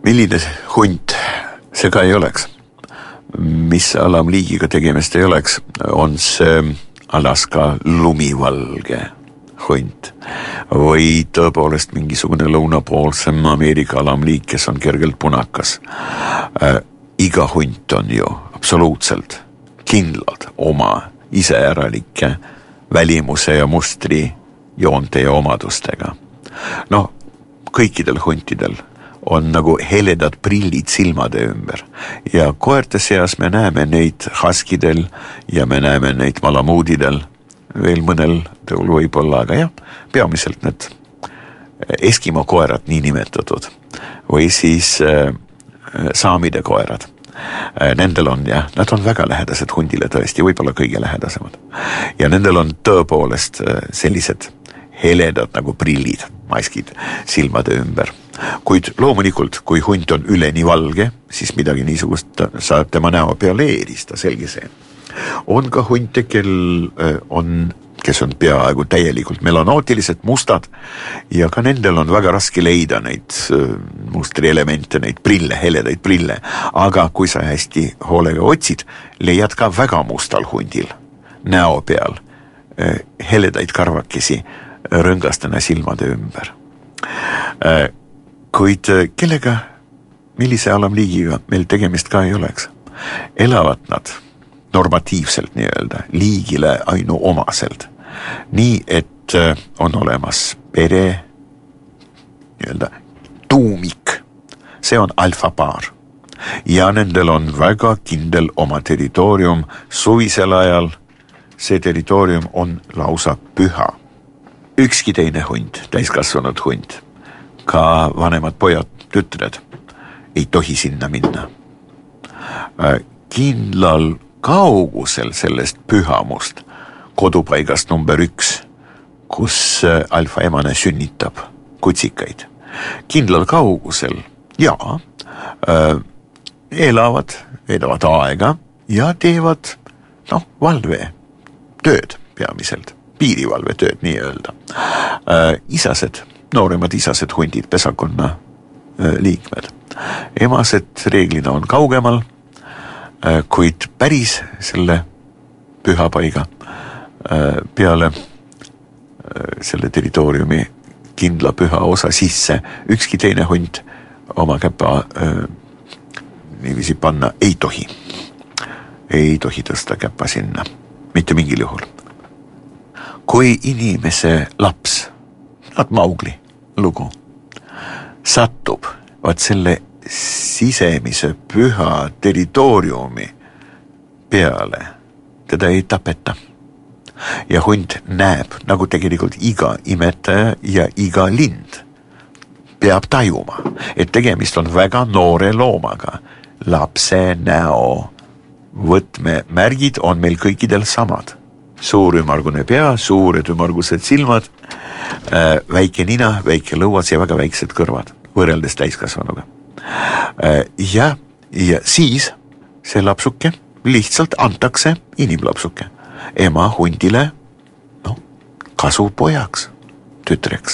Milline hunt see ka ei oleks, mis alamliigiga tegemist ei oleks, on see Alaska lumivalge hunt või tõepoolest mingisugune lõunapoolsem Ameerika alamliik, kes on kergelt punakas. Iga hunt on ju absoluutselt kindlad oma iseäralike välimuse ja mustri joonte ja omadustega. Kõikidel huntidel on nagu heledad prillid silmade ümber ja koerte seas me näeme neid haskidel ja me näeme neid malamuudidel, veel mõnel tõul võib-olla, aga jah, peamiselt need Eskimo koerad nii nimetatud või siis saamide koerad. Nendel on nad on väga lähedased hundile tõesti, võib-olla kõige lähedasemad. Ja nendel on tõepoolest sellised heledad nagu prillid, maskid silmade ümber. Kuid loomulikult, kui hunt on üleni valge, siis midagi niisugust saab tema näo peale eelista, selge see. On ka hunte, kes on peaaegu täielikult melanootilised, mustad ja ka nendel on väga raske leida neid mustrielemente, neid prille, heledaid prille. Aga kui sa hästi hoolega otsid, leiad ka väga mustal hundil näo peal heledaid karvakesi rõngastena silmade ümber. Kuid kellega, millise alamliigiga meil tegemist ka ei oleks, elavad nad normatiivselt nii-öelda, liigile ainuomaselt. Nii, et on olemas pere, nii-öelda tuumik, see on alfapaar. Ja nendel on väga kindel oma territoorium suvisel ajal, see territoorium on lausa püha. Ükski teine hunt, täiskasvanud hunt, ka vanemad pojad, tütred, ei tohi sinna minna. Kindlal kaugusel sellest pühamust kodupaigast number 1, kus alfa emane sünnitab kutsikaid. Kindlal kaugusel elavad, veedavad aega ja teevad valve tööd peamiselt, piirivalve tööd nii-öelda. Isased, nooremad isased hundid, pesakonna liikmed. Emased reeglina on kaugemal, kuid päris selle pühapaiga peale selle territooriumi kindla püha osa sisse ükski teine hunt oma käpa niiviisi panna ei tohi. Ei tohi tõsta käpa sinna, mitte mingil juhul. Kui inimese laps, Maugli lugu, satub selle sisemise püha territooriumi peale, teda ei tapeta. Ja hunt näeb, nagu tegelikult iga imetaja ja iga lind peab tajuma, et tegemist on väga noore loomaga. Lapse näo võtmemärgid on meil kõikidel samad. Suur ümmargune pea, suured ümmargused silmad, väike nina, väike lõuas ja väga väiksed kõrvad, võrreldes täiskasvanuga. Ja siis see lapsuke lihtsalt antakse inimlapsuke ema hundile kasupojaks, tütreks.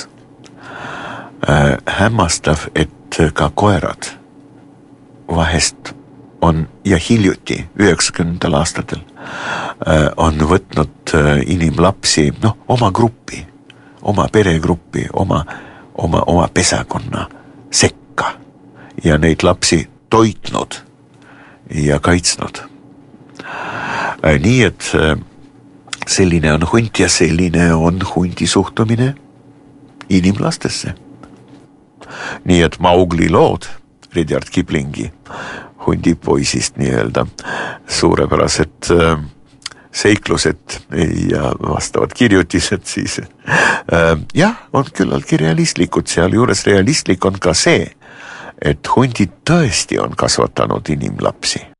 Hämmastav, et ka koerad vahest on ja hiljuti 90. aastatel on võtnud inimlapsi oma gruppi, oma peregruppi, oma pesakonna sekka ja neid lapsi toitnud ja kaitsnud. Nii, et selline on hunt ja selline on hundi suhtumine inimlastesse. Nii, et Maugli lood, Rudyard Kiplingi hundipoisist nii-öelda suurepärased seiklused ja vastavad kirjutised siis. On küllaltki realistlikud, seal juures realistlik on ka see, et hundid tõesti on kasvatanud inimlapsi.